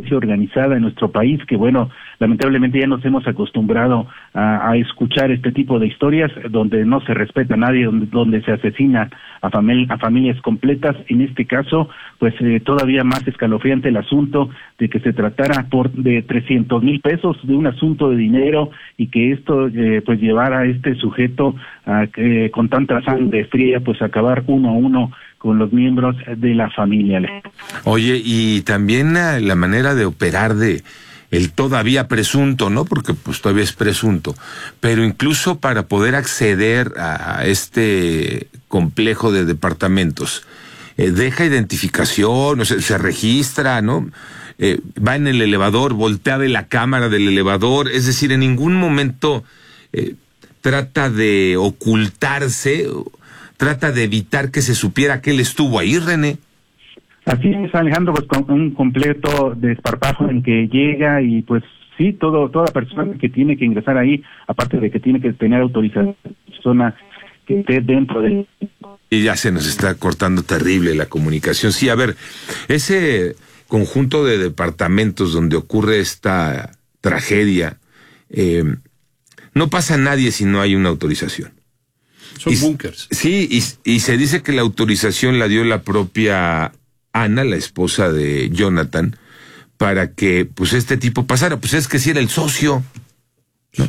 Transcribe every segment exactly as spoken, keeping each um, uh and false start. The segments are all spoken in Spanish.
delincuencia organizada en nuestro país, que bueno, lamentablemente ya nos hemos acostumbrado a, a escuchar este tipo de historias donde no se respeta a nadie, donde, donde se asesina a, famili- a familias completas. En este caso, pues eh, todavía más escalofriante el asunto de que se tratara por de trescientos mil pesos de un asunto de dinero y que esto eh, pues llevara a este sujeto a que con tanta sangre fría pues acabar uno a uno con los miembros de la familia. Oye, y también la, la manera de operar de el todavía presunto, ¿no? Porque pues todavía es presunto, pero incluso para poder acceder a este complejo de departamentos, eh, deja identificación, o sea, se registra, ¿no? Eh, va en el elevador, voltea de la cámara del elevador, es decir, en ningún momento eh, trata de ocultarse, trata de evitar que se supiera que él estuvo ahí, René. Así es, Alejandro, pues con un completo desparpajo en que llega y pues sí, todo toda persona que tiene que ingresar ahí, aparte de que tiene que tener autorización, persona que esté dentro de... Y ya se nos está cortando terrible la comunicación. Sí, a ver, ese conjunto de departamentos donde ocurre esta tragedia, eh, no pasa nadie si no hay una autorización. Son búnkers. Sí, y, y se dice que la autorización la dio la propia Ana, la esposa de Jonathan, para que pues este tipo pasara. Pues es que si era el socio, ¿no?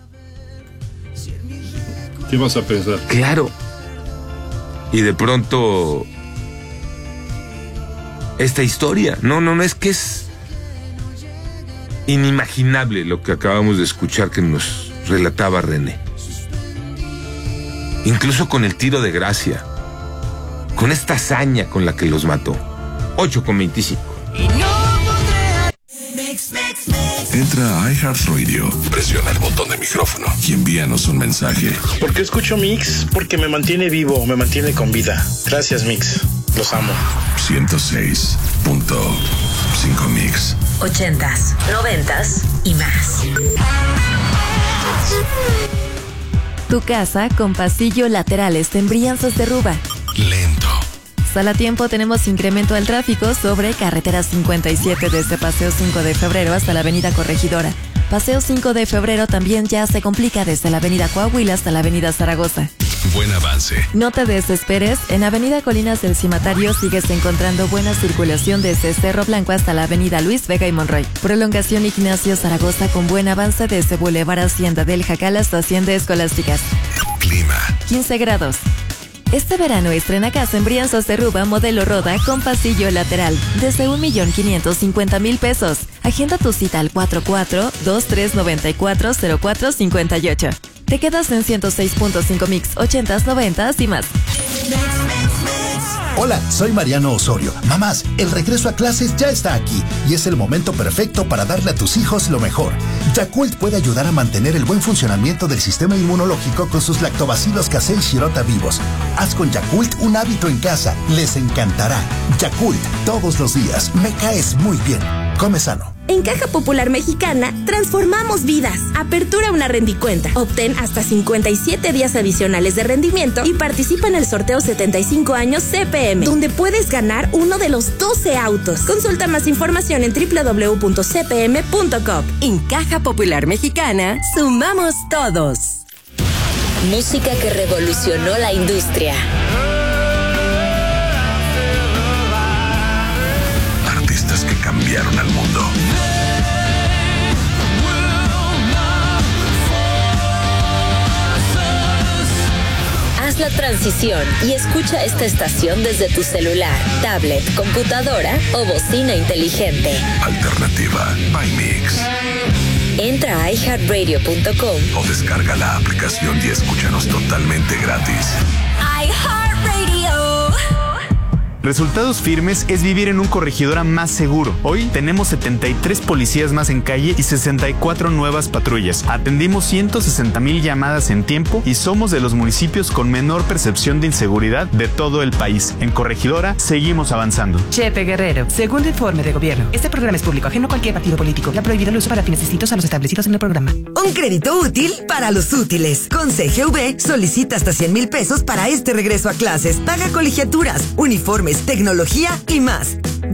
¿Qué vas a pensar? Claro. Y de pronto esta historia, no, no, no, es que es inimaginable lo que acabamos de escuchar que nos relataba René. Incluso con el tiro de gracia, con esta hazaña con la que los mató. ocho con veinticinco. Entra a iHeartRadio, presiona el botón de micrófono y envíanos un mensaje. ¿Por qué escucho Mix? Porque me mantiene vivo, me mantiene con vida. Gracias, Mix. Los amo. ciento seis punto cinco Mix. Ochentas, noventas y más. Tu casa con pasillo laterales en Brianzas de Ruba. Lento. Sal a tiempo, tenemos incremento al tráfico sobre carretera cincuenta y siete desde Paseo cinco de febrero hasta la avenida Corregidora. Paseo cinco de febrero también ya se complica desde la avenida Coahuila hasta la avenida Zaragoza. Buen avance. No te desesperes, en avenida Colinas del Cimatario sigues encontrando buena circulación desde Cerro Blanco hasta la avenida Luis Vega y Monroy. Prolongación Ignacio Zaragoza con buen avance desde Boulevard Hacienda del Jacal hasta Hacienda Escolásticas. Clima. quince grados. Este verano estrena casa en Brianzas de Ruba modelo Roda con pasillo lateral desde un millón quinientos cincuenta mil pesos. Agenda tu cita al cuatro cuatro, dos tres nueve cuatro, cero cuatro cinco ocho. Te quedas en ciento seis punto cinco Mix, ochentas, noventas y más. Hola, soy Mariano Osorio. Mamás, el regreso a clases ya está aquí y es el momento perfecto para darle a tus hijos lo mejor. Yakult puede ayudar a mantener el buen funcionamiento del sistema inmunológico con sus lactobacilos casei shirota vivos. Haz con Yakult un hábito en casa. Les encantará. Yakult, todos los días. Me caes muy bien. Come sano. En Caja Popular Mexicana, transformamos vidas. Apertura una rendicuenta. Obtén hasta cincuenta y siete días adicionales de rendimiento y participa en el sorteo setenta y cinco años C P M, donde puedes ganar uno de los doce autos. Consulta más información en doble u doble u doble u punto c p m punto com. En Caja Popular Mexicana, sumamos todos. Música que revolucionó la industria. Artistas que cambiaron al mundo. Haz la transición y escucha esta estación desde tu celular, tablet, computadora o bocina inteligente. Alternativa by Mix. Entra a i heart radio punto com o descarga la aplicación y escúchanos totalmente gratis. iHeartRadio. Resultados Firmes es vivir en un corregidora más seguro. Hoy tenemos setenta y tres policías más en calle y sesenta y cuatro nuevas patrullas. Atendimos ciento sesenta mil llamadas en tiempo y somos de los municipios con menor percepción de inseguridad de todo el país. En Corregidora seguimos avanzando. Chepe Guerrero, segundo informe de gobierno. Este programa es público, ajeno a cualquier partido político. Ya prohibido el uso para fines distintos a los establecidos en el programa. Un crédito útil para los útiles. Con C G V solicita hasta cien mil pesos para este regreso a clases. Paga colegiaturas, uniformes, tecnología y más.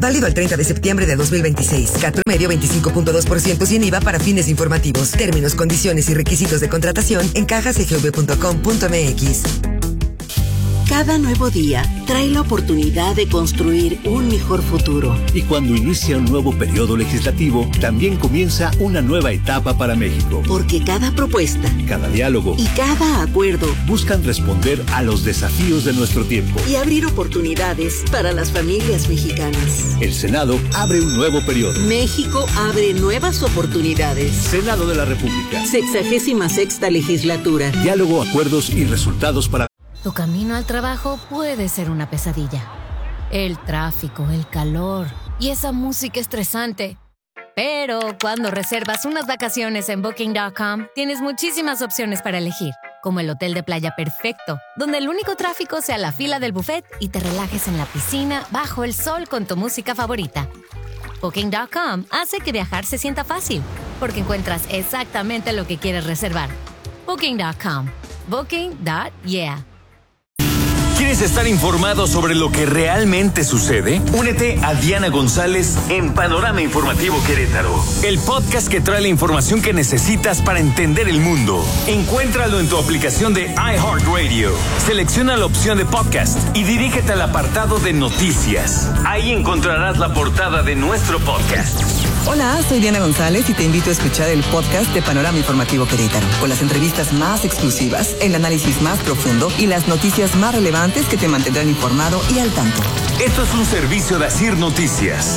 Válido al treinta de septiembre de dos mil veintiséis. Cat promedio veinticinco punto dos por ciento sin I V A para fines informativos. Términos, condiciones y requisitos de contratación en caja c g v punto com punto m x. Cada nuevo día trae la oportunidad de construir un mejor futuro. Y cuando inicia un nuevo periodo legislativo, también comienza una nueva etapa para México. Porque cada propuesta, cada diálogo y cada acuerdo buscan responder a los desafíos de nuestro tiempo y abrir oportunidades para las familias mexicanas. El Senado abre un nuevo periodo. México abre nuevas oportunidades. Senado de la República. Sexagésima sexta legislatura. Diálogo, acuerdos y resultados para... Tu camino al trabajo puede ser una pesadilla. El tráfico, el calor y esa música estresante. Pero cuando reservas unas vacaciones en Booking punto com, tienes muchísimas opciones para elegir, como el hotel de playa perfecto, donde el único tráfico sea la fila del buffet y te relajes en la piscina bajo el sol con tu música favorita. Booking punto com hace que viajar se sienta fácil, porque encuentras exactamente lo que quieres reservar. Booking punto com. Booking punto yeah. ¿Quieres estar informado sobre lo que realmente sucede? Únete a Diana González en Panorama Informativo Querétaro, el podcast que trae la información que necesitas para entender el mundo. Encuéntralo en tu aplicación de iHeartRadio. Selecciona la opción de podcast y dirígete al apartado de noticias. Ahí encontrarás la portada de nuestro podcast. Hola, soy Diana González y te invito a escuchar el podcast de Panorama Informativo Querétaro, con las entrevistas más exclusivas, el análisis más profundo y las noticias más relevantes que te mantendrán informado y al tanto. Esto es un servicio de Asir Noticias.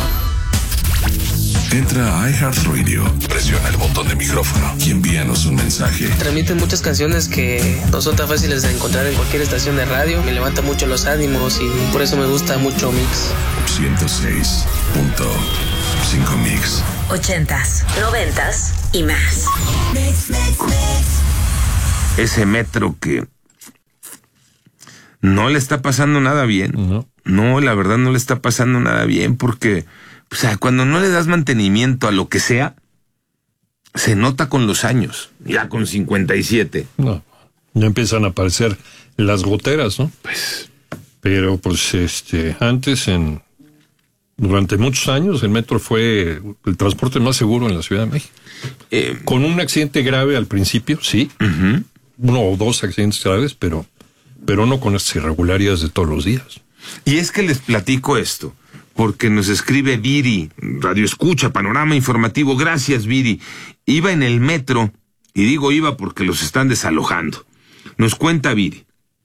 Entra a iHeartRadio, presiona el botón de micrófono y envíanos un mensaje. Transmiten muchas canciones que no son tan fáciles de encontrar en cualquier estación de radio. Me levanta mucho los ánimos y por eso me gusta mucho Mix. ciento seis punto cinco Mix. Ochentas, noventas y más. Mix, mix, mix. Ese metro que no le está pasando nada bien. No. No, la verdad no le está pasando nada bien porque, o sea, cuando no le das mantenimiento a lo que sea, se nota con los años, ya con cincuenta y siete. No, ya empiezan a aparecer las goteras, ¿no? Pues, pero pues este, antes en, durante muchos años el metro fue el transporte más seguro en la Ciudad de México. Eh, con un accidente grave al principio, sí, uh-huh. uno o dos accidentes graves, pero, pero no con estas irregularidades de todos los días. Y es que les platico esto, porque nos escribe Viri, Radio Escucha, Panorama Informativo. Gracias, Viri. Iba en el metro, y digo iba porque los están desalojando. Nos cuenta Viri.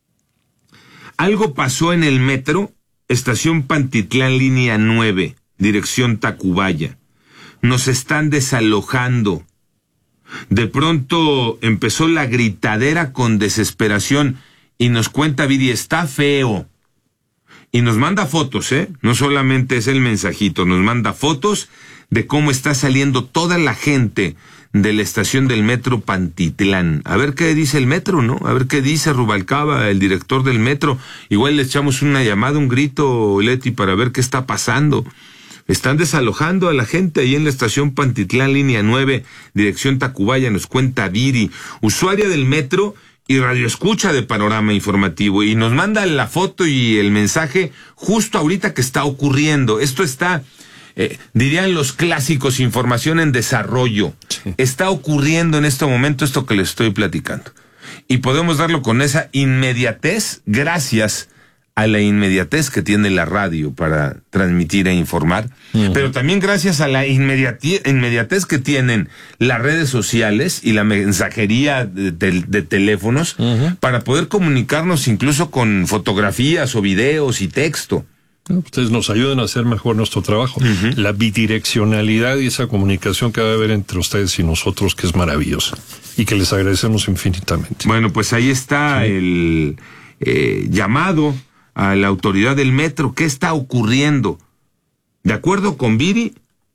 Algo pasó en el metro, estación Pantitlán, línea nueve, dirección Tacubaya. Nos están desalojando. De pronto empezó la gritadera con desesperación, y nos cuenta Viri, está feo. Y nos manda fotos, ¿eh? No solamente es el mensajito, nos manda fotos de cómo está saliendo toda la gente de la estación del metro Pantitlán. A ver qué dice el metro, ¿no? A ver qué dice Rubalcaba, el director del metro. Igual le echamos una llamada, un grito, Leti, para ver qué está pasando. Están desalojando a la gente ahí en la estación Pantitlán, línea nueve, dirección Tacubaya, nos cuenta Viri, usuaria del metro y Radio Escucha de Panorama Informativo, y nos manda la foto y el mensaje justo ahorita que está ocurriendo. Esto está, eh, dirían los clásicos, información en desarrollo. Sí. Está ocurriendo en este momento esto que les estoy platicando. Y podemos darlo con esa inmediatez gracias a la inmediatez que tiene la radio para transmitir e informar, uh-huh. pero también gracias a la inmediatez, inmediatez que tienen las redes sociales y la mensajería de, de, de teléfonos uh-huh. para poder comunicarnos incluso con fotografías o videos y texto. Ustedes nos ayudan a hacer mejor nuestro trabajo. Uh-huh. La bidireccionalidad y esa comunicación que va a haber entre ustedes y nosotros, que es maravillosa y que les agradecemos infinitamente. Bueno, pues ahí está sí. el eh, llamado a la autoridad del metro. ¿Qué está ocurriendo? De acuerdo con Viri,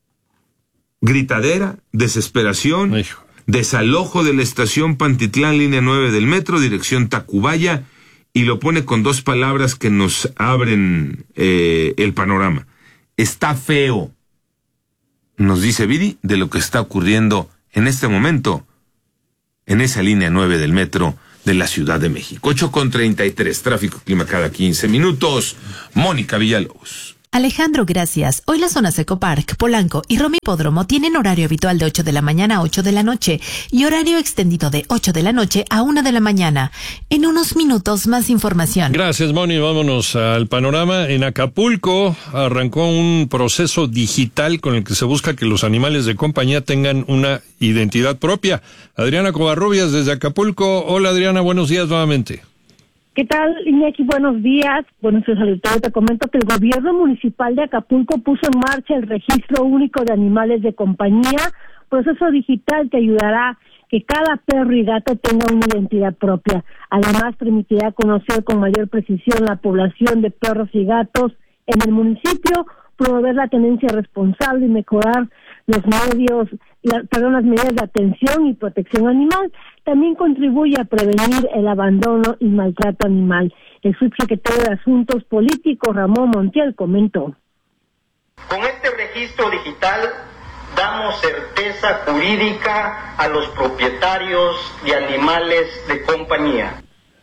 gritadera, desesperación, Hijo. desalojo de la estación Pantitlán, línea nueve del metro, dirección Tacubaya, y lo pone con dos palabras que nos abren eh, el panorama. Está feo, nos dice Viri, de lo que está ocurriendo en este momento en esa línea nueve del metro de la Ciudad de México. ocho con treinta y tres, tráfico, clima cada quince minutos. Mónica Villalobos. Alejandro, gracias. Hoy las zonas Eco Park, Polanco y Roma Hipódromo tienen horario habitual de ocho de la mañana a ocho de la noche y horario extendido de ocho de la noche a una de la mañana. En unos minutos más información. Gracias, Moni. Vámonos al panorama. En Acapulco arrancó un proceso digital con el que se busca que los animales de compañía tengan una identidad propia. Adriana Covarrubias desde Acapulco. Hola, Adriana, buenos días nuevamente. ¿Qué tal, Iñaki? Buenos días. Bueno, soy saludable. Te comento que el gobierno municipal de Acapulco puso en marcha el registro único de animales de compañía, proceso digital que ayudará que cada perro y gato tenga una identidad propia. Además, permitirá conocer con mayor precisión la población de perros y gatos en el municipio, promover la tenencia responsable y mejorar los medios, la, perdón, las medidas de atención y protección animal. También contribuye a prevenir el abandono y maltrato animal. El subsecretario de Asuntos Políticos, Ramón Montiel, comentó. Con este registro digital damos certeza jurídica a los propietarios de animales de compañía.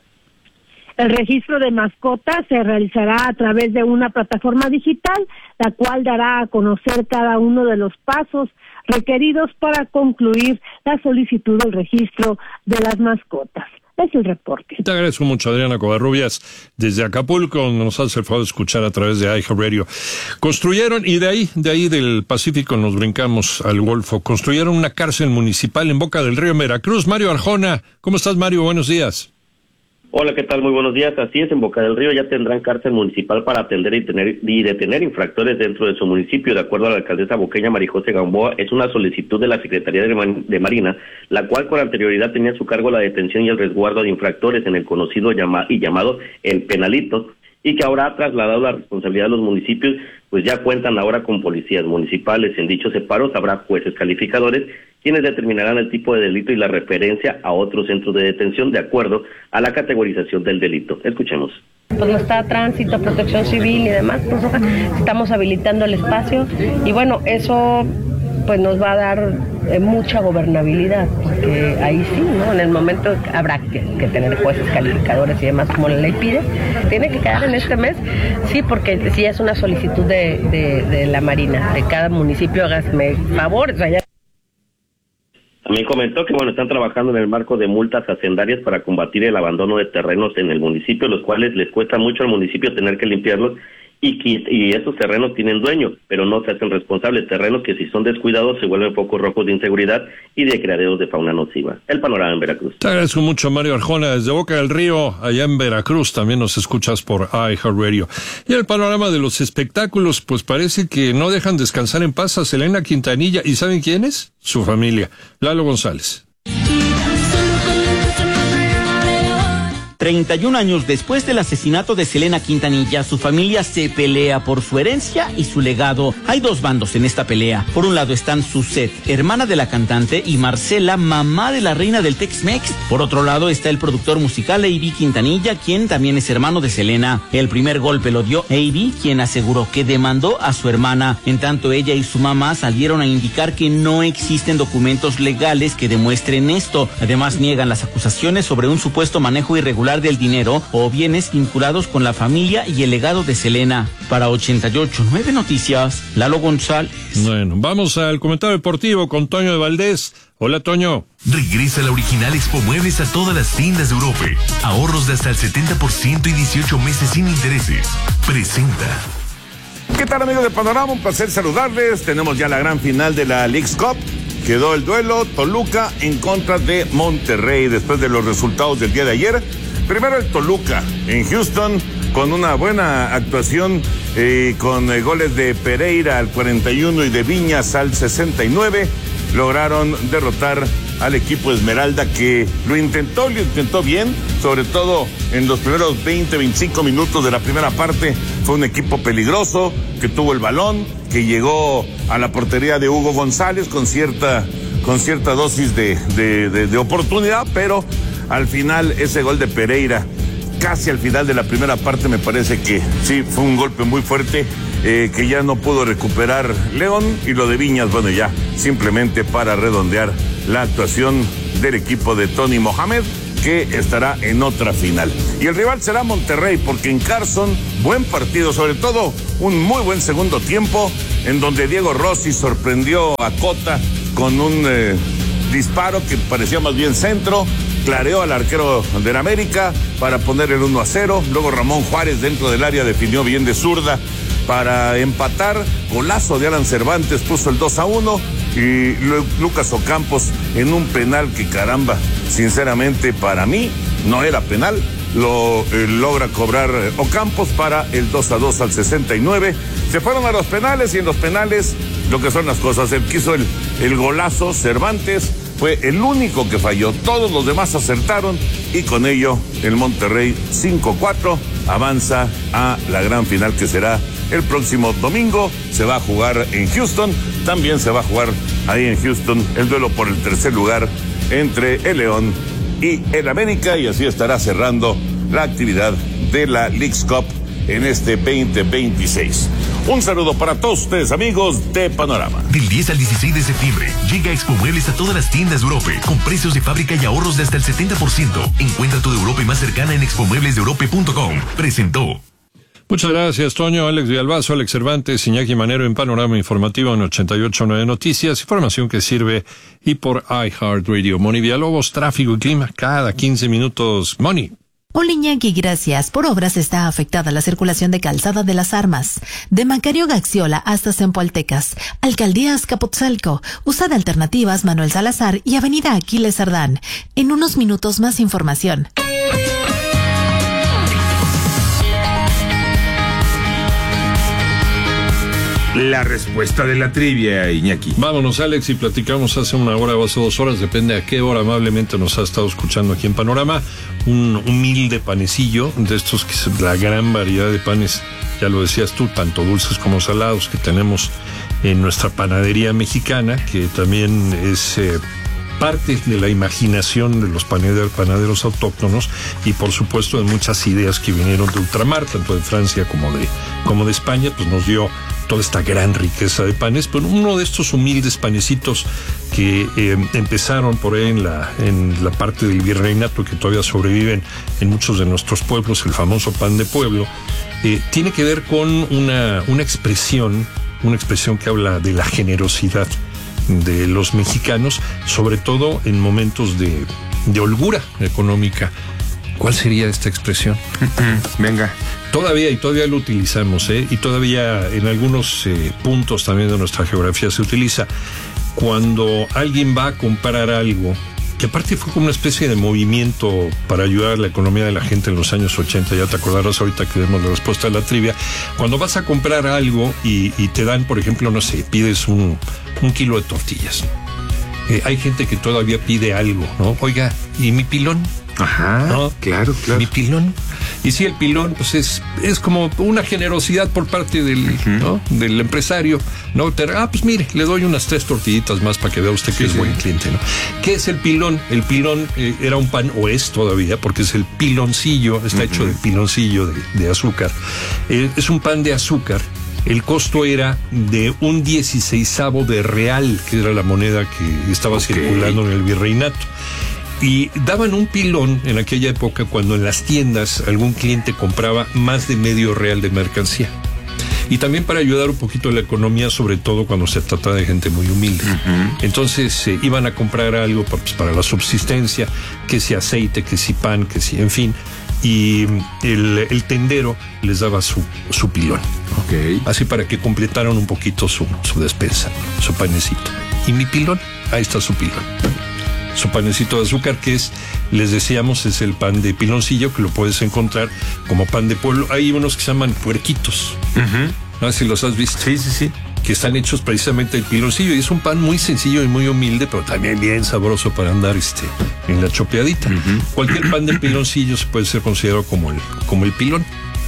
El registro de mascotas se realizará a través de una plataforma digital, la cual dará a conocer cada uno de los pasos requeridos para concluir la solicitud del registro de las mascotas. Es el reporte. Te agradezco mucho, Adriana Covarrubias, desde Acapulco, donde nos hace el favor de escuchar a través de iHeartRadio. Construyeron, y de ahí, de ahí del Pacífico nos brincamos al Golfo, construyeron una cárcel municipal en Boca del Río, en Veracruz. Mario Arjona, ¿cómo estás, Mario? Buenos días. Hola, ¿qué tal? Muy buenos días. Así es, en Boca del Río ya tendrán cárcel municipal para atender y, tener, y detener infractores dentro de su municipio. De acuerdo a la alcaldesa boqueña Marijose Gamboa, es una solicitud de la Secretaría de, Man- de Marina, la cual con anterioridad tenía a su cargo la detención y el resguardo de infractores en el conocido llama- y llamado El Penalito, y que ahora ha trasladado la responsabilidad de los municipios, pues ya cuentan ahora con policías municipales. En dichos separos habrá jueces calificadores, quienes determinarán el tipo de delito y la referencia a otros centros de detención de acuerdo a la categorización del delito. Escuchemos. Pues no está tránsito, protección civil y demás, pues estamos habilitando el espacio y bueno, eso pues nos va a dar eh, mucha gobernabilidad, porque ahí sí, ¿no? En el momento habrá que, que tener jueces calificadores y demás, como la ley pide, tiene que quedar en este mes, sí, porque sí es una solicitud de, de, de la Marina, de cada municipio, hágame favor, o sea, ya... También comentó que bueno, están trabajando en el marco de multas hacendarias para combatir el abandono de terrenos en el municipio, los cuales les cuesta mucho al municipio tener que limpiarlos y que y esos terrenos tienen dueño, pero no se hacen responsables. Terrenos que si son descuidados se vuelven focos rojos de inseguridad y de criaderos de fauna nociva. El panorama en Veracruz. Te agradezco mucho, Mario Arjona, desde Boca del Río, allá en Veracruz. También nos escuchas por iHeartRadio. Y el panorama de los espectáculos, pues parece que no dejan descansar en paz a Selena Quintanilla. ¿Y saben quién es? Su familia, Lalo González. treinta y un años después del asesinato de Selena Quintanilla, su familia se pelea por su herencia y su legado. Hay dos bandos en esta pelea. Por un lado están Suzette, hermana de la cantante, y Marcela, mamá de la reina del Tex-Mex. Por otro lado está el productor musical A B Quintanilla, quien también es hermano de Selena. El primer golpe lo dio A B, quien aseguró que demandó a su hermana. En tanto, ella y su mamá salieron a indicar que no existen documentos legales que demuestren esto. Además, niegan las acusaciones sobre un supuesto manejo irregular del dinero o bienes vinculados con la familia y el legado de Selena. Para ochenta y ocho nueve Noticias, Lalo González. Bueno, vamos al comentario deportivo con Toño de Valdés. Hola, Toño. Regresa la original Expo Muebles a todas las tiendas de Europa. Ahorros de hasta el setenta por ciento y dieciocho meses sin intereses. Presenta. ¿Qué tal, amigos de Panorama? Un placer saludarles. Tenemos ya la gran final de la Leagues Cup. Quedó el duelo Toluca en contra de Monterrey después de los resultados del día de ayer. Primero el Toluca en Houston con una buena actuación eh, con eh, goles de Pereira al cuarenta y uno y de Viñas al sesenta y nueve. Lograron derrotar al equipo Esmeralda, que lo intentó, lo intentó bien, sobre todo en los primeros veinte, veinticinco minutos de la primera parte. Fue un equipo peligroso, que tuvo el balón, que llegó a la portería de Hugo González con cierta, con cierta dosis de, de, de, de oportunidad, pero al final ese gol de Pereira, casi al final de la primera parte, me parece que sí, fue un golpe muy fuerte, eh, que ya no pudo recuperar León, y lo de Viñas, bueno, ya simplemente para redondear la actuación del equipo de Tony Mohamed, que estará en otra final. Y el rival será Monterrey, porque en Carson, buen partido, sobre todo un muy buen segundo tiempo en donde Diego Rossi sorprendió a Cota con un eh, disparo que parecía más bien centro, clareó al arquero del América para poner el uno a cero, luego Ramón Juárez dentro del área definió bien de zurda para empatar, golazo de Alan Cervantes puso el dos a uno y Lucas Ocampos en un penal que caramba, sinceramente para mí no era penal, lo eh, logra cobrar eh, Ocampos para el dos a dos al sesenta y nueve, se fueron a los penales y en los penales lo que son las cosas, él quiso el, el golazo, Cervantes fue el único que falló, todos los demás acertaron y con ello el Monterrey cinco cuatro avanza a la gran final que será el próximo domingo, se va a jugar en Houston, también se va a jugar ahí en Houston el duelo por el tercer lugar entre el León y el América y así estará cerrando la actividad de la Leagues Cup en este veinte veintiséis. Un saludo para todos ustedes, amigos de Panorama. Del diez al dieciséis de septiembre, llega Expo Muebles a todas las tiendas de Europe, con precios de fábrica y ahorros de hasta el setenta por ciento. Encuentra tu de Europe más cercana en expo muebles de europe punto com. Presentó. Muchas gracias, Toño, Alex Villalbazo, Alex Cervantes, Iñaki Manero en Panorama Informativo en ochenta y ocho punto nueve Noticias, información que sirve y por iHeartRadio. Moni Villalobos, tráfico y clima, cada quince minutos. Moni. Hola Iñaki, gracias. Por obras está afectada la circulación de Calzada de las Armas, de Macario Gaxiola hasta Zempoaltecas, Alcaldía Azcapotzalco, usa de alternativas Manuel Salazar y Avenida Aquiles Cerdán. En unos minutos más información. La respuesta de la trivia, Iñaki. Vámonos, Alex, y platicamos hace una hora o hace dos horas, depende a qué hora amablemente nos ha estado escuchando aquí en Panorama, un humilde panecillo, de estos que es la gran variedad de panes, ya lo decías tú, tanto dulces como salados que tenemos en nuestra panadería mexicana, que también es eh, parte de la imaginación de los panaderos, panaderos autóctonos y por supuesto de muchas ideas que vinieron de ultramar, tanto de Francia como de, como de España, pues nos dio toda esta gran riqueza de panes, pero uno de estos humildes panecitos que eh, empezaron por ahí en la, en la parte del virreinato, que todavía sobreviven en muchos de nuestros pueblos, el famoso pan de pueblo, eh, tiene que ver con una, una expresión, una expresión que habla de la generosidad de los mexicanos, sobre todo en momentos de, de holgura económica. ¿Cuál sería esta expresión? Venga. Todavía, y todavía lo utilizamos, ¿eh? Y todavía en algunos eh, puntos también de nuestra geografía se utiliza. Cuando alguien va a comprar algo, que aparte fue como una especie de movimiento para ayudar a la economía de la gente en los años ochenta, ya te acordarás ahorita que demos la respuesta a la trivia, cuando vas a comprar algo y, y te dan, por ejemplo, no sé, pides un, un kilo de tortillas. Eh, hay gente que todavía pide algo, ¿no? Oiga, ¿y mi pilón? Ajá, ¿no? Claro, claro. Mi pilón. Y sí, el pilón, pues es, es como una generosidad por parte del, uh-huh. ¿no? del empresario, ¿no? Te, ah, pues mire, le doy unas tres tortillitas más para que vea usted que sí, es sí. buen cliente, ¿no? ¿Qué es el pilón? El pilón eh, era un pan, o es todavía, porque es el piloncillo, está uh-huh. hecho de piloncillo de, de azúcar. Eh, es un pan de azúcar. El costo era de un dieciseisavo de real, que era la moneda que estaba okay. circulando en el virreinato. Y daban un pilón en aquella época cuando en las tiendas algún cliente compraba más de medio real de mercancía. Y también para ayudar un poquito a la economía, sobre todo cuando se trata de gente muy humilde. Uh-huh. Entonces eh, iban a comprar algo para, pues, para la subsistencia, que si aceite, que si pan, que si, en fin. Y el, el tendero les daba su, su pilón. Okay. Así para que completaran un poquito su, su despensa, su panecito. Y mi pilón, ahí está su pilón. Su panecito de azúcar, que es, les decíamos, es el pan de piloncillo, que lo puedes encontrar como pan de pueblo. Hay unos que se llaman puerquitos. Uh-huh. No sé si los has visto. Sí, sí, sí. Que están hechos precisamente del piloncillo. Y es un pan muy sencillo y muy humilde, pero también bien sabroso para andar este, en la chopeadita. Uh-huh. Cualquier pan de piloncillo se puede ser considerado como el, como el pilón.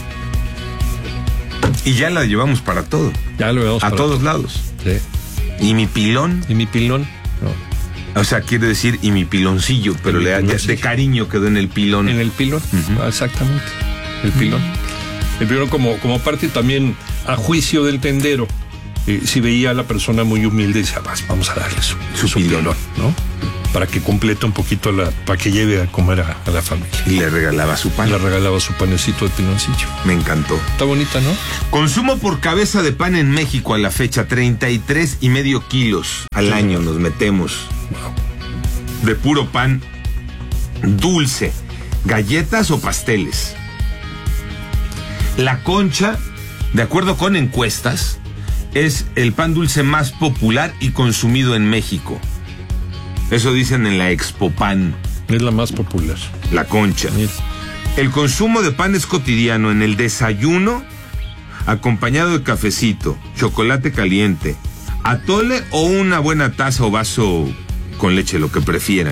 Y ya la llevamos para todo. Ya lo llevamos a para todos todo. lados. Sí. ¿Y mi pilón? ¿Y mi pilón? No. O sea, quiere decir y mi piloncillo, pero le de, de cariño quedó en el pilón. En el pilón, uh-huh. ah, exactamente. El pilón. Uh-huh. El pilón como, como parte también a juicio del tendero. Eh, si veía a la persona muy humilde, decía, vamos a darle su, su, su pilón, pilón, ¿no? para que complete un poquito la, para que lleve a comer a, a la familia. Y le regalaba su pan. Le regalaba su panecito de piloncillo. Me encantó. Está bonita, ¿no? Consumo por cabeza de pan en México a la fecha, treinta y tres y medio kilos al sí. año nos metemos. Wow. De puro pan dulce, galletas o pasteles. La Concha, de acuerdo con encuestas, es el pan dulce más popular y consumido en México. Eso dicen en la Expo Pan. Es la más popular. La Concha. Sí. El consumo de pan es cotidiano en el desayuno, acompañado de cafecito, chocolate caliente, atole o una buena taza o vaso con leche, lo que prefieran.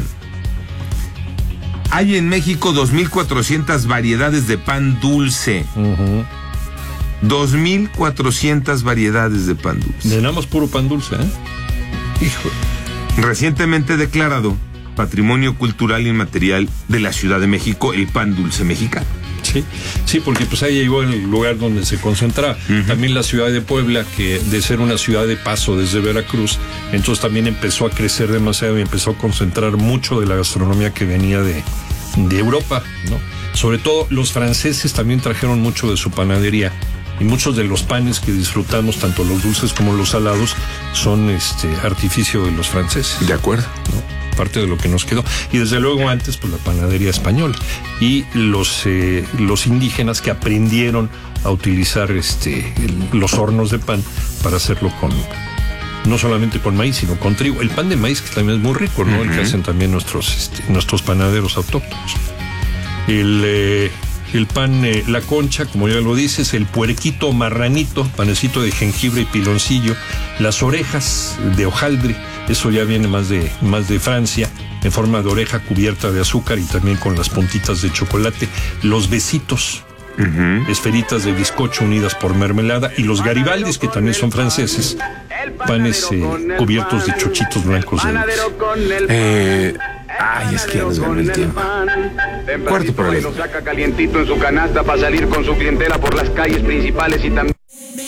Hay en México dos mil cuatrocientas variedades de pan dulce. Uh-huh. dos mil cuatrocientas variedades de pan dulce. Llenamos puro pan dulce, ¿eh? Hijo. Recientemente declarado Patrimonio Cultural Inmaterial de la Ciudad de México, el pan dulce mexicano. Sí, sí, porque pues ahí llegó el lugar donde se concentraba. Uh-huh. También la ciudad de Puebla, que de ser una ciudad de paso desde Veracruz, entonces también empezó a crecer demasiado y empezó a concentrar mucho de la gastronomía que venía de, de Europa, ¿no? Sobre todo los franceses también trajeron mucho de su panadería. Y muchos de los panes que disfrutamos, tanto los dulces como los salados, son este artificio de los franceses. De acuerdo. ¿No? Parte de lo que nos quedó. Y desde luego antes, pues la panadería española. Y los, eh, los indígenas que aprendieron a utilizar este el, los hornos de pan para hacerlo con, no solamente con maíz, sino con trigo. El pan de maíz, que también es muy rico, ¿no? Uh-huh. El que hacen también nuestros, este, nuestros panaderos autóctonos. El... Eh, El pan, eh, la Concha, como ya lo dices, el puerquito marranito, panecito de jengibre y piloncillo, las orejas de hojaldre, eso ya viene más de, más de Francia, en forma de oreja cubierta de azúcar y también con las puntitas de chocolate, los besitos, uh-huh. esferitas de bizcocho unidas por mermelada, y los garibaldis, que también son franceses, panes eh, cubiertos de chochitos blancos de dulce. Eh... Ay, es que nos ganó el tiempo. Cuarto por ahí. Lo saca calientito en su canasta para salir con su clientela por las calles principales y también.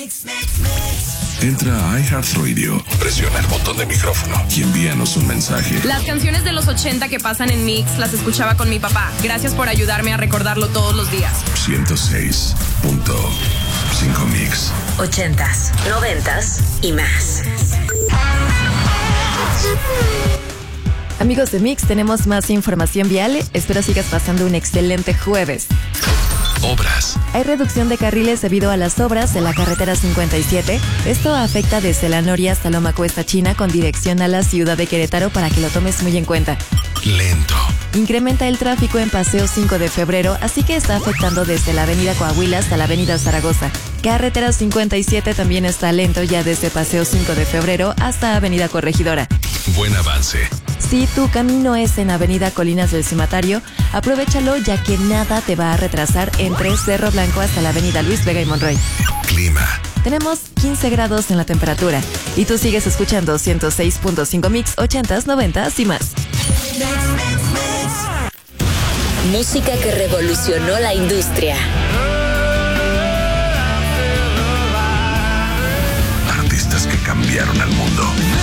Entra a iHeartRadio, presiona el botón de micrófono y envíanos un mensaje. Las canciones de los ochenta que pasan en Mix las escuchaba con mi papá. Gracias por ayudarme a recordarlo todos los días. ciento seis punto cinco Mix. Ochentas, noventas y más. Amigos de Mix, tenemos más información vial. Espero sigas pasando un excelente jueves. Obras. Hay reducción de carriles debido a las obras de la carretera cincuenta y siete. Esto afecta desde la Noria hasta Loma Cuesta China con dirección a la ciudad de Querétaro para que lo tomes muy en cuenta. Lento. Incrementa el tráfico en Paseo cinco de febrero, así que está afectando desde la avenida Coahuila hasta la avenida Zaragoza. Carretera cincuenta y siete también está lento ya desde Paseo cinco de febrero hasta avenida Corregidora. Buen avance. Si tu camino es en avenida Colinas del Cimatario, aprovéchalo ya que nada te va a retrasar entre Cerro Blanco hasta la avenida Luis Vega y Monroy. Clima. Tenemos quince grados en la temperatura y tú sigues escuchando ciento seis punto cinco Mix, ochentas, noventas y más. Música que revolucionó la industria. Artistas que cambiaron al mundo.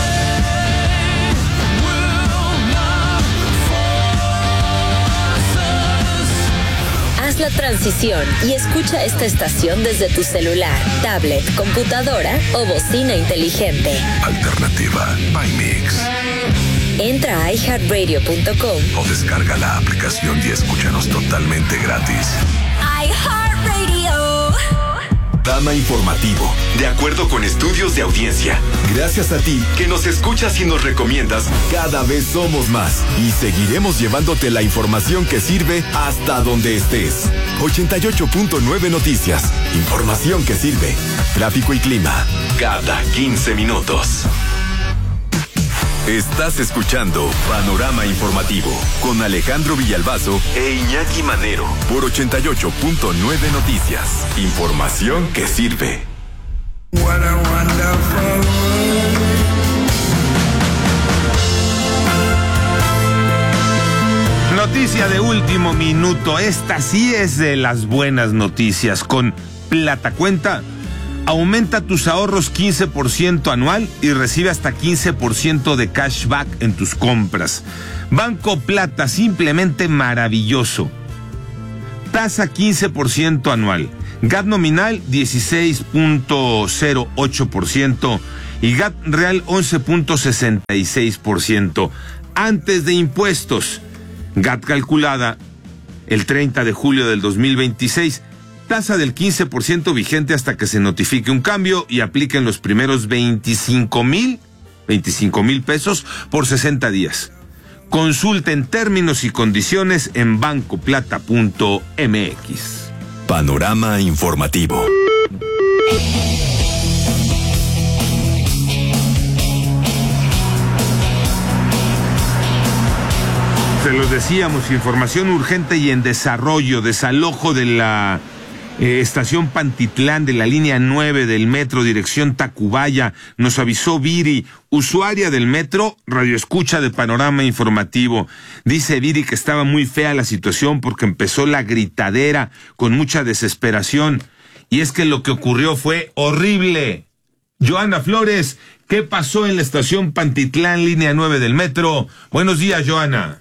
Haz la transición y escucha esta estación desde tu celular, tablet, computadora o bocina inteligente. Alternativa by Mix. Entra a i heart radio punto com o descarga la aplicación y escúchanos totalmente gratis. iHeartRadio. Panorama Informativo, de acuerdo con estudios de audiencia. Gracias a ti que nos escuchas y nos recomiendas, cada vez somos más y seguiremos llevándote la información que sirve hasta donde estés. ochenta y ocho punto nueve Noticias, información que sirve. Tráfico y clima, cada quince minutos. Estás escuchando Panorama Informativo con Alejandro Villalbazo e Iñaki Manero por ochenta y ocho punto nueve Noticias. Información que sirve. Noticia de último minuto. Esta sí es de las buenas noticias. Con Plata Cuenta Aumenta tus ahorros quince por ciento anual y recibe hasta quince por ciento de cashback en tus compras. Banco Plata, simplemente maravilloso. Tasa quince por ciento anual. G A T nominal dieciséis punto cero ocho por ciento y G A T real once punto sesenta y seis por ciento. Antes de impuestos. G A T calculada el treinta de julio del dos mil veintiséis. Tasa del quince por ciento vigente hasta que se notifique un cambio y apliquen los primeros veinticinco mil pesos por sesenta días. Consulten términos y condiciones en banco plata punto m x. Panorama informativo. Se los decíamos, información urgente y en desarrollo, desalojo de la eh, estación Pantitlán de la línea nueve del metro, dirección Tacubaya. Nos avisó Viri, usuaria del metro, radioescucha de Panorama Informativo. Dice Viri que estaba muy fea la situación porque empezó la gritadera con mucha desesperación. Y es que lo que ocurrió fue horrible. Joana Flores, ¿qué pasó en la estación Pantitlán, línea nueve del metro? Buenos días, Joana.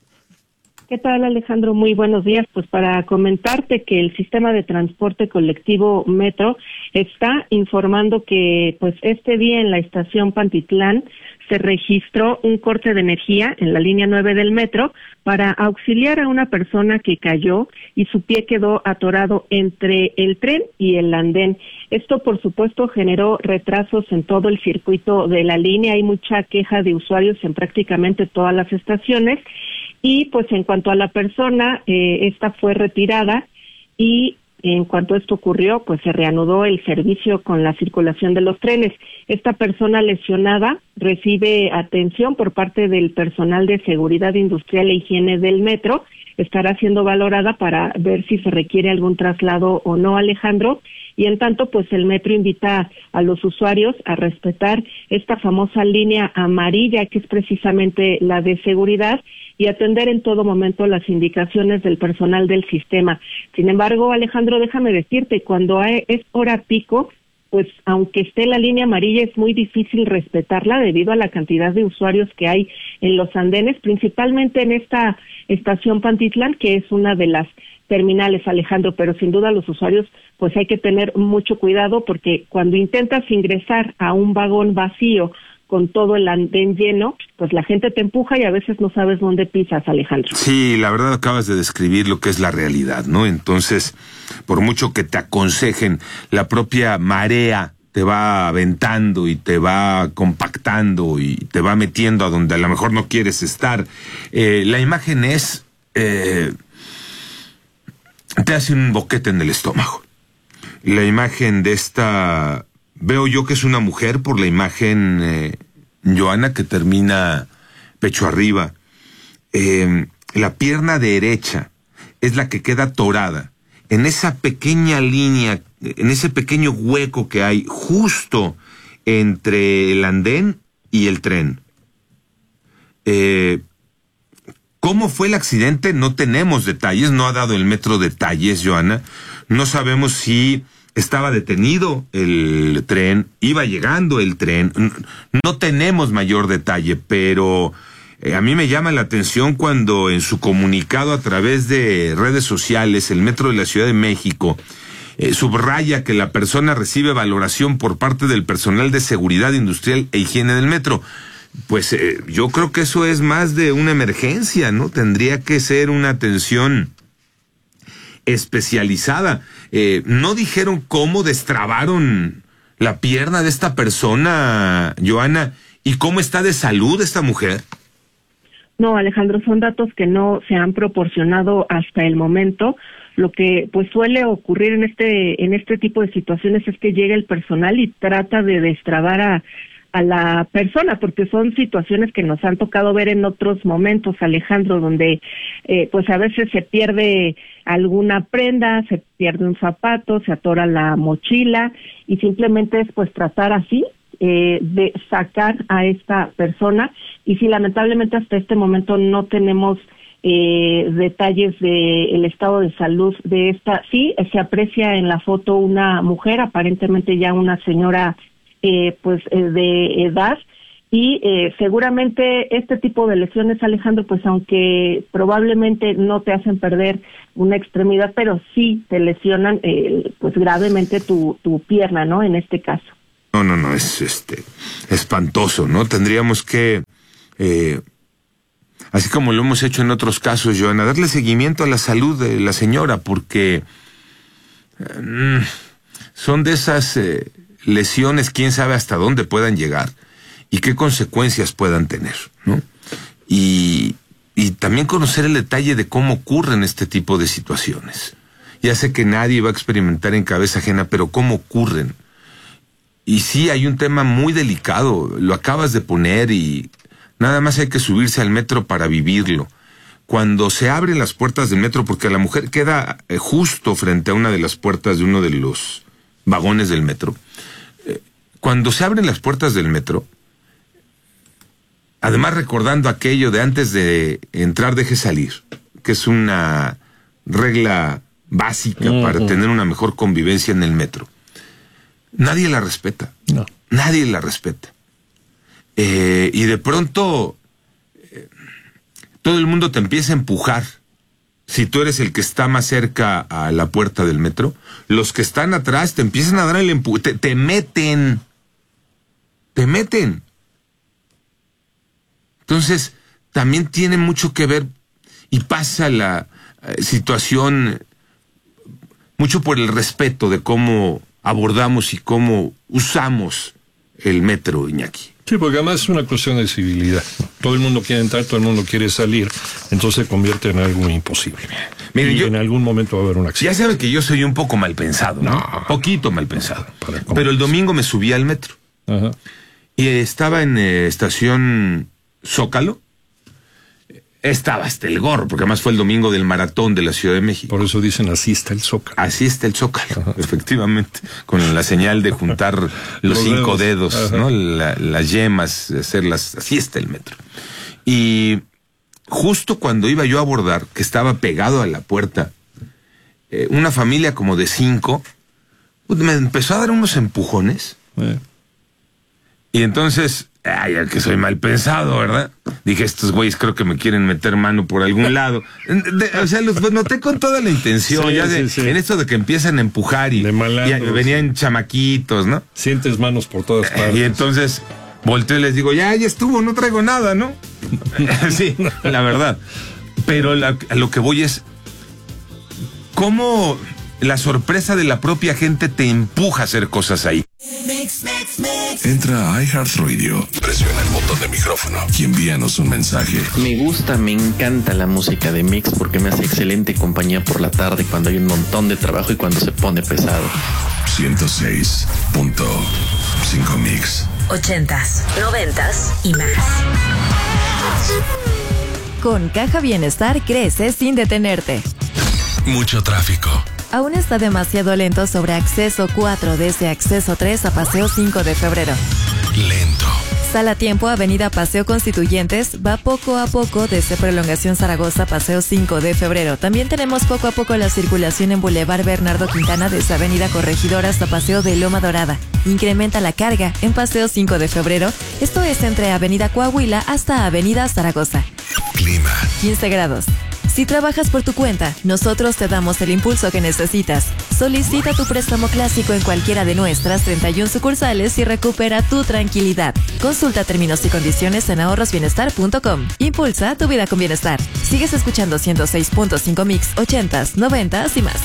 ¿Qué tal, Alejandro? Muy buenos días. Pues para comentarte que el sistema de transporte colectivo Metro está informando que pues este día en la estación Pantitlán se registró un corte de energía en la línea nueve del metro para auxiliar a una persona que cayó y su pie quedó atorado entre el tren y el andén. Esto, por supuesto, generó retrasos en todo el circuito de la línea. Hay mucha queja de usuarios en prácticamente todas las estaciones. Y pues en cuanto a la persona, eh, esta fue retirada y en cuanto esto ocurrió, pues se reanudó el servicio con la circulación de los trenes. Esta persona lesionada recibe atención por parte del personal de seguridad industrial e higiene del metro. Estará siendo valorada para ver si se requiere algún traslado o no, Alejandro. Y en tanto, pues el metro invita a los usuarios a respetar esta famosa línea amarilla, que es precisamente la de seguridad, y atender en todo momento las indicaciones del personal del sistema. Sin embargo, Alejandro, déjame decirte, cuando es hora pico, pues aunque esté la línea amarilla, es muy difícil respetarla debido a la cantidad de usuarios que hay en los andenes, principalmente en esta estación Pantitlán, que es una de las terminales, Alejandro, pero sin duda los usuarios pues hay que tener mucho cuidado porque cuando intentas ingresar a un vagón vacío con todo el andén lleno, pues la gente te empuja y a veces no sabes dónde pisas, Alejandro. Sí, la verdad acabas de describir lo que es la realidad, ¿no? Entonces, por mucho que te aconsejen, la propia marea te va aventando y te va compactando y te va metiendo a donde a lo mejor no quieres estar. Eh, la imagen es... Eh, te hace un boquete en el estómago. La imagen de esta... Veo yo que es una mujer por la imagen, eh, Joana, que termina pecho arriba. Eh, la pierna derecha es la que queda atorada en esa pequeña línea, en ese pequeño hueco que hay justo entre el andén y el tren. Eh, ¿Cómo fue el accidente? No tenemos detalles, no ha dado el metro detalles, Joana. No sabemos si estaba detenido el tren, iba llegando el tren. No tenemos mayor detalle, pero eh, a mí me llama la atención cuando en su comunicado a través de redes sociales, el Metro de la Ciudad de México eh, subraya que la persona recibe valoración por parte del personal de seguridad industrial e higiene del metro. Pues eh, yo creo que eso es más de una emergencia, ¿no? Tendría que ser una atención especializada. Eh, ¿No dijeron cómo destrabaron la pierna de esta persona, Joana? ¿Y cómo está de salud esta mujer? No, Alejandro, son datos que no se han proporcionado hasta el momento. Lo que pues suele ocurrir en este en este tipo de situaciones es que llega el personal y trata de destrabar a a la persona, porque son situaciones que nos han tocado ver en otros momentos, Alejandro, donde eh, pues a veces se pierde alguna prenda, se pierde un zapato, se atora la mochila y simplemente es pues tratar así eh, de sacar a esta persona y si lamentablemente hasta este momento no tenemos eh, detalles del estado de salud de esta. Sí, se aprecia en la foto una mujer, aparentemente ya una señora eh, pues eh, de edad, y eh, seguramente este tipo de lesiones, Alejandro, pues aunque probablemente no te hacen perder una extremidad, pero sí te lesionan eh, pues gravemente tu, tu pierna, ¿no? En este caso. No, no, no, es este espantoso, ¿no? Tendríamos que, eh, así como lo hemos hecho en otros casos, Joana, darle seguimiento a la salud de la señora, porque eh, son de esas eh, lesiones, quién sabe hasta dónde puedan llegar y qué consecuencias puedan tener, ¿no? Y, y también conocer el detalle de cómo ocurren este tipo de situaciones. Ya sé que nadie va a experimentar en cabeza ajena, pero cómo ocurren. Y sí, hay un tema muy delicado, lo acabas de poner y nada más hay que subirse al metro para vivirlo. Cuando se abren las puertas del metro, porque la mujer queda eh, justo frente a una de las puertas de uno de los vagones del metro, eh, cuando se abren las puertas del metro, además recordando aquello de antes de entrar deje salir, que es una regla básica uh-huh. para tener una mejor convivencia en el metro, nadie la respeta. No. Nadie la respeta. Eh, y de pronto eh, todo el mundo te empieza a empujar. Si tú eres el que está más cerca a la puerta del metro, los que están atrás te empiezan a dar el empuje, te, te meten. Te meten. Entonces, también tiene mucho que ver y pasa la eh, situación mucho por el respeto de cómo abordamos y cómo usamos el metro, Iñaki. Sí, porque además es una cuestión de civilidad. Todo el mundo quiere entrar, todo el mundo quiere salir, entonces se convierte en algo imposible. Mire, y yo, en algún momento va a haber un accidente. Ya sabe que yo soy un poco mal pensado, ¿no? no Poquito mal pensado. Pero el domingo me subí al metro. Ajá. Y estaba en eh, estación Zócalo. Estaba hasta el gorro, porque además fue el domingo del maratón de la Ciudad de México. Por eso dicen así está el Zócalo. Así está el Zócalo, ajá. Efectivamente. Con la señal de juntar los, los cinco dedos, dedos ¿no? La, las yemas, hacerlas. Así está el metro. Y justo cuando iba yo a abordar, que estaba pegado a la puerta, eh, una familia como de cinco, me empezó a dar unos empujones. Eh. Y entonces, ay, que soy mal pensado, ¿verdad? Dije, estos güeyes creo que me quieren meter mano por algún lado. De, o sea, los noté con toda la intención, sí, ya de, sí, sí. En esto de que empiezan a empujar y, y venían chamaquitos, ¿no? Sientes manos por todas partes. Y entonces volteo y les digo, ya, ya estuvo, no traigo nada, ¿no? Sí, la verdad. Pero la, a lo que voy es, ¿cómo la sorpresa de la propia gente te empuja a hacer cosas ahí? Entra a iHeartRadio, presiona el botón de micrófono y envíanos un mensaje. Me gusta, me encanta la música de Mix porque me hace excelente compañía por la tarde cuando hay un montón de trabajo y cuando se pone pesado. ciento seis punto cinco Mix. Ochentas, noventas y más. Con Caja Bienestar crece sin detenerte. Mucho tráfico. Aún está demasiado lento sobre Acceso cuatro desde Acceso tres a Paseo cinco de febrero. Lento. Sal a tiempo, Avenida Paseo Constituyentes, va poco a poco desde Prolongación Zaragoza, Paseo cinco de febrero. También tenemos poco a poco la circulación en Boulevard Bernardo Quintana desde Avenida Corregidora hasta Paseo de Loma Dorada. Incrementa la carga en Paseo cinco de febrero, esto es entre Avenida Coahuila hasta Avenida Zaragoza. Clima. quince grados. Si trabajas por tu cuenta, nosotros te damos el impulso que necesitas. Solicita tu préstamo clásico en cualquiera de nuestras treinta y una sucursales y recupera tu tranquilidad. Consulta términos y condiciones en ahorros bienestar punto com. Impulsa tu vida con bienestar. Sigues escuchando ciento seis punto cinco Mix, ochentas, noventas y más.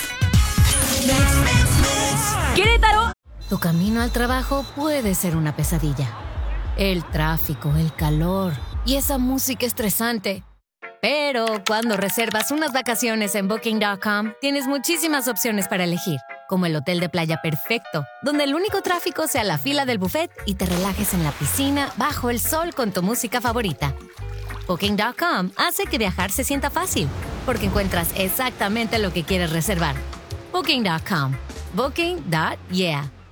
¡Querétaro! Tu camino al trabajo puede ser una pesadilla. El tráfico, el calor y esa música estresante. Pero cuando reservas unas vacaciones en Booking punto com, tienes muchísimas opciones para elegir, como el hotel de playa perfecto, donde el único tráfico sea la fila del buffet y te relajes en la piscina bajo el sol con tu música favorita. Booking punto com hace que viajar se sienta fácil, porque encuentras exactamente lo que quieres reservar. Booking punto com. Booking punto yeah.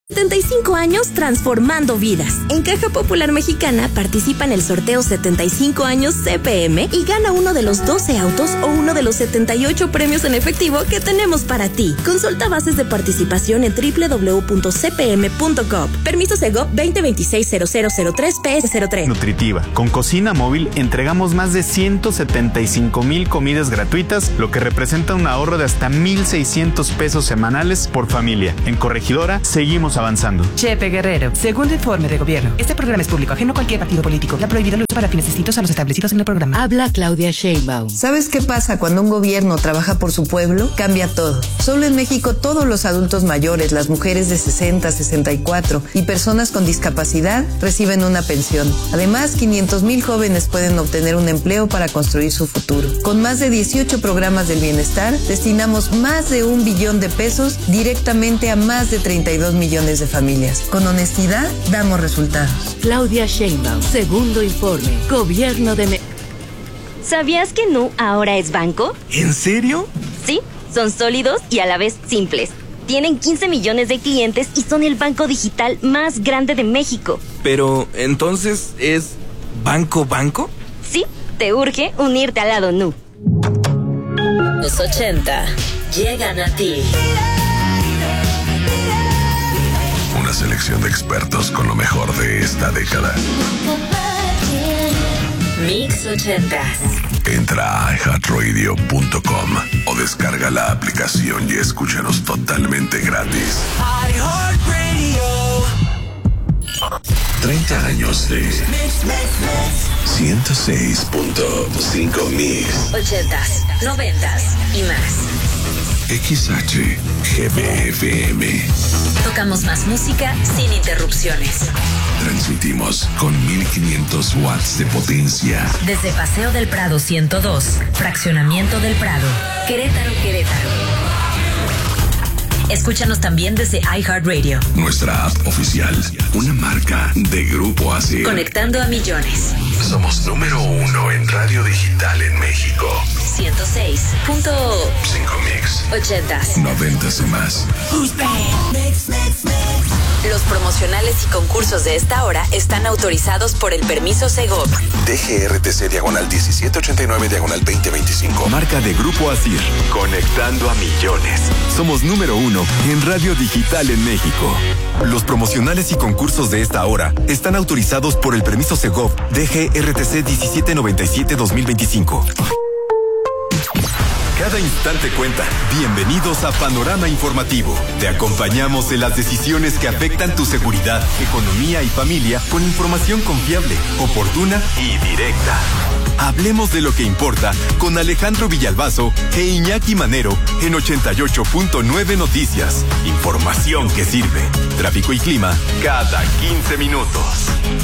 setenta y cinco años transformando vidas. En Caja Popular Mexicana participa en el sorteo setenta y cinco años C P M y gana uno de los doce autos o uno de los setenta y ocho premios en efectivo que tenemos para ti. Consulta bases de participación en doble u doble u doble u punto c p m punto gov. Permiso Segov veinte veintiséis cero cero cero tres P S cero tres. Nutritiva. Con Cocina Móvil entregamos más de ciento setenta y cinco mil comidas gratuitas, lo que representa un ahorro de hasta mil seiscientos pesos semanales por familia. En Corregidora seguimos avanzando. Chepe Guerrero, segundo informe de gobierno. Este programa es público, ajeno a cualquier partido político. La prohibido el uso para fines distintos a los establecidos en el programa. Habla Claudia Sheinbaum. ¿Sabes qué pasa cuando un gobierno trabaja por su pueblo? Cambia todo. Solo en México todos los adultos mayores, las mujeres de sesenta, sesenta y cuatro y personas con discapacidad reciben una pensión. Además, quinientos mil jóvenes pueden obtener un empleo para construir su futuro. Con más de dieciocho programas del bienestar, destinamos más de un billón de pesos directamente a más de treinta y dos millones de familias. Con honestidad, damos resultados. Claudia Sheinbaum, segundo informe, Gobierno de México. ¿Sabías que Nu ahora es banco? ¿En serio? Sí, son sólidos y a la vez simples. Tienen quince millones de clientes y son el banco digital más grande de México. Pero, ¿entonces es banco banco? Sí, te urge unirte al lado Nu. Los ochenta llegan a ti. Una selección de expertos con lo mejor de esta década. Mix ochenta. Entra a i heart radio punto com o descarga la aplicación y escúchanos totalmente gratis. treinta años de ciento seis punto cinco Mix. ochentas, noventas y más. X H G B F M. Tocamos más música sin interrupciones. Transmitimos con mil quinientos watts de potencia. Desde Paseo del Prado ciento dos, Fraccionamiento del Prado, Querétaro, Querétaro. Escúchanos también desde iHeartRadio. Nuestra app oficial, una marca de Grupo A S I R. Conectando a millones. Somos número uno en radio digital en México. ciento seis punto cinco Mix. ochentas. Noventas y más. Los promocionales y concursos de esta hora están autorizados por el permiso Segov. D G R T C diagonal diecisiete ochenta y nueve diagonal veinte veinticinco. Marca de Grupo A S I R. Conectando a millones. Somos número uno en radio digital en México. Los promocionales y concursos de esta hora están autorizados por el permiso Segov D G R T C diecisiete noventa y siete dos mil veinticinco. Cada instante cuenta. Bienvenidos a Panorama Informativo. Te acompañamos en las decisiones que afectan tu seguridad, economía y familia con información confiable, oportuna y directa. Hablemos de lo que importa con Alejandro Villalbazo e Iñaki Manero en ochenta y ocho punto nueve Noticias. Información que sirve. Tráfico y clima cada quince minutos.